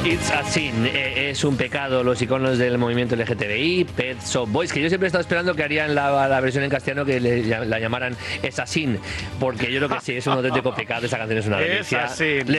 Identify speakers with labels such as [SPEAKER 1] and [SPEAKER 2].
[SPEAKER 1] It's a Sin, es un pecado, los iconos del movimiento LGTBI, Pet Shop Boys, que yo siempre he estado esperando que harían la versión en castellano que la llamaran Es a Sin, porque yo creo que sí, es un auténtico pecado, esa canción es una delicia.